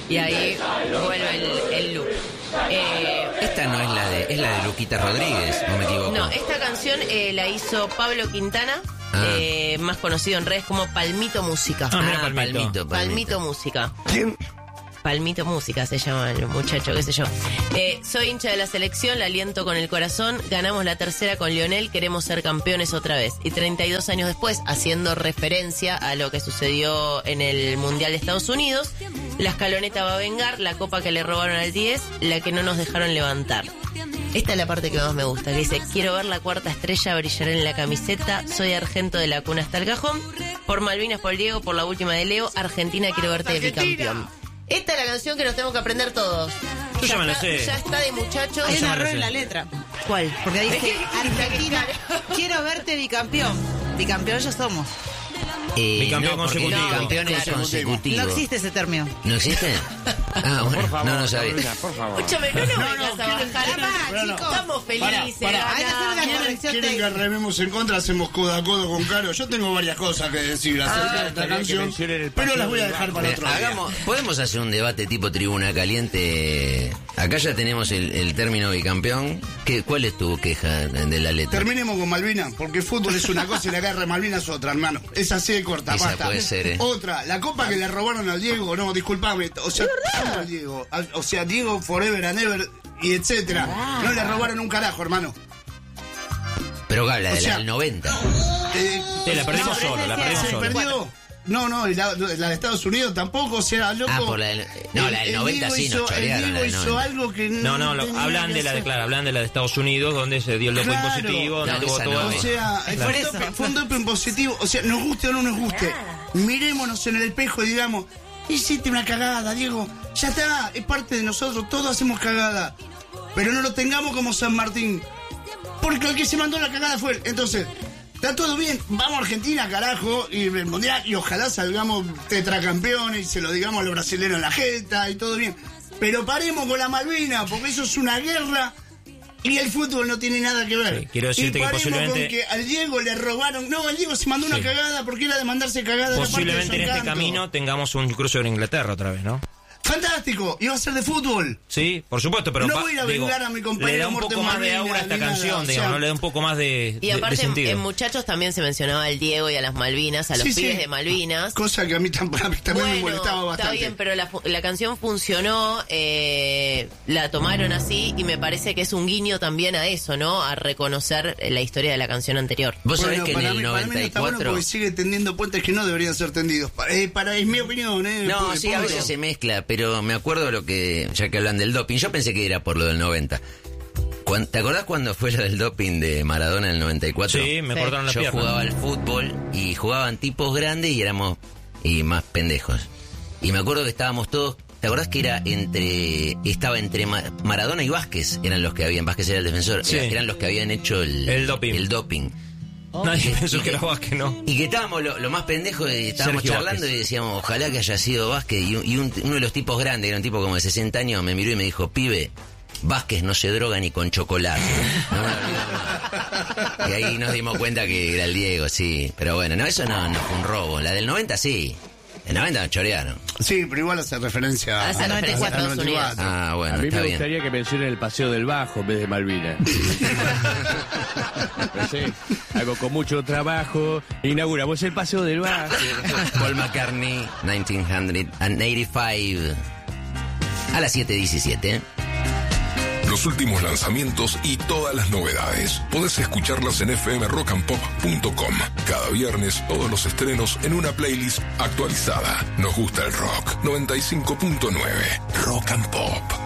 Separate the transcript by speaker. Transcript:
Speaker 1: Y ahí vuelve el loop.
Speaker 2: Esta no es la de Luquita Rodríguez, no me equivoco.
Speaker 1: No, esta canción la hizo Pablo Quintana, más conocido en redes como Palmito Música.
Speaker 2: Mira,
Speaker 1: Palmito Música.
Speaker 3: ¿Quién?
Speaker 1: Palmito Música se llama el muchacho, qué sé yo. Soy hincha de la selección, la aliento con el corazón. Ganamos la tercera con Lionel, queremos ser campeones otra vez. Y 32 años después, haciendo referencia a lo que sucedió en el Mundial de Estados Unidos, la escaloneta va a vengar la copa que le robaron al 10, la que no nos dejaron levantar. Esta es la parte que más me gusta, que dice: quiero ver la cuarta estrella brillar en la camiseta, soy argento de la cuna hasta el cajón, por Malvinas, por Diego, por la última de Leo, Argentina, quiero verte bicampeón. Esta es la canción que nos tenemos que aprender todos.
Speaker 4: Yo ya me lo sé.
Speaker 1: Ya está de muchachos.
Speaker 5: Hay un error en la letra.
Speaker 1: ¿Cuál?
Speaker 5: Porque dice: Argentina, quiero verte bicampeón. Bicampeón ya somos.
Speaker 4: Bicampeón consecutivo.
Speaker 2: Campeones consecutivos.
Speaker 5: No existe ese término.
Speaker 2: ¿No existe? Bueno,
Speaker 3: por favor,
Speaker 2: no sabía.
Speaker 3: Carolina, por favor.
Speaker 1: Escúchame, no vengas a bajar.
Speaker 5: chicos.
Speaker 1: Estamos felices.
Speaker 5: Hay que hacer una corrección
Speaker 3: ¿Quieren que rememos en contra? Hacemos codo a codo con Caro. Yo tengo varias cosas que decir acerca de esta canción, pero las voy a dejar para otro día.
Speaker 2: Podemos hacer un debate tipo tribuna caliente. Acá ya tenemos el término bicampeón. ¿Cuál es tu queja de la letra?
Speaker 3: Terminemos con Malvinas, porque el fútbol es una cosa y la guerra de Malvinas es otra, hermano. Es así de corta,
Speaker 2: Esa
Speaker 3: basta.
Speaker 2: puede ser,
Speaker 3: Otra, la copa que le robaron al Diego, no, disculpame, o sea, al Diego, o sea, Diego forever and ever y etcétera. No le robaron un carajo, hermano.
Speaker 2: Pero habla de la
Speaker 3: sea,
Speaker 2: del 90.
Speaker 4: La perdimos solo, la perdimos
Speaker 3: ¿Se
Speaker 4: solo.
Speaker 3: perdió? No, la de Estados Unidos tampoco, o sea, loco.
Speaker 2: Por la del... No, la del 90 sí nos chorearon.
Speaker 3: El Diego hizo algo que
Speaker 4: No, hablan de la de Estados Unidos, donde se dio el doping positivo,
Speaker 2: no,
Speaker 4: tuvo
Speaker 2: esa
Speaker 4: todo.
Speaker 2: no
Speaker 3: O sea, fue un doping positivo. O sea, nos guste o no nos guste, mirémonos en el espejo y digamos: hiciste una cagada, Diego. Ya está, es parte de nosotros, todos hacemos cagada. Pero no lo tengamos como San Martín, porque el que se mandó la cagada fue él. Entonces, está todo bien, vamos a Argentina, carajo, y el mundial, y ojalá salgamos tetracampeones y se lo digamos a los brasileños en la jeta y todo bien. Pero paremos con la Malvina, porque eso es una guerra y el fútbol no tiene nada que ver.
Speaker 4: Sí, quiero decirte
Speaker 3: y
Speaker 4: que
Speaker 3: paremos
Speaker 4: posiblemente...
Speaker 3: con que al Diego le robaron. No, el Diego se mandó una cagada porque era de mandarse cagada.
Speaker 4: Posiblemente en
Speaker 3: de
Speaker 4: este camino tengamos un cruce en Inglaterra otra vez, ¿no?
Speaker 3: Fantástico, iba a ser de fútbol.
Speaker 4: Sí, por supuesto, pero
Speaker 3: no voy a ir a vengar a mi compañero.
Speaker 4: le da un poco más de aura a esta canción, digamos, ¿no? Le da un poco más de
Speaker 1: Y aparte,
Speaker 4: de sentido.
Speaker 1: en Muchachos también se mencionaba al Diego y a las Malvinas, a los pibes de Malvinas.
Speaker 3: Cosa que a mí también me molestaba bastante.
Speaker 1: Está bien, pero la canción funcionó, la tomaron así y me parece que es un guiño también a eso, ¿no? A reconocer la historia de la canción anterior.
Speaker 2: Vos sabés que en el 94...
Speaker 3: Para mí no está bueno porque sigue tendiendo puentes que no deberían ser tendidos. Es mi opinión,
Speaker 2: No, sí, a veces se mezcla, pero me acuerdo lo que, ya que hablan del doping, yo pensé que era por lo del 90. ¿Te acordás cuando fue lo del doping de Maradona en el 94?
Speaker 4: Sí, me cortaron la pierna.
Speaker 2: Yo jugaba al fútbol y jugaban tipos grandes y éramos más pendejos. Y me acuerdo que estábamos todos, ¿te acordás que estaba entre Maradona y Vázquez? Eran los que habían, Vázquez era el defensor,
Speaker 4: sí.
Speaker 2: Eran los que habían hecho el doping.
Speaker 4: Nadie pensó que era Vázquez, ¿no?
Speaker 2: Y que estábamos lo más pendejos, estábamos
Speaker 4: Sergio
Speaker 2: charlando
Speaker 4: Vázquez.
Speaker 2: y decíamos, ojalá que haya sido Vázquez. Y uno de los tipos grandes, era un tipo como de 60 años, me miró y me dijo: pibe, Vázquez no se droga ni con chocolate. Y ahí nos dimos cuenta que era el Diego, sí. Pero bueno, no, eso no fue un robo. La del 90 sí. El 90 nos chorearon.
Speaker 3: Sí, pero igual hace referencia
Speaker 1: Hace referencia a Estados Unidos.
Speaker 2: Ah, bueno,
Speaker 6: A mí
Speaker 2: está
Speaker 6: me
Speaker 2: bien.
Speaker 6: gustaría que mencionen el Paseo del Bajo en vez de Malvinas. No sé, algo con mucho trabajo. Inauguramos el Paseo del Bajo.
Speaker 2: Paul McCartney, 1985. A las 7:17.
Speaker 7: Los últimos lanzamientos y todas las novedades. Podés escucharlas en fmrockandpop.com. Cada viernes todos los estrenos en una playlist actualizada. Nos gusta el rock. 95.9 Rock and Pop.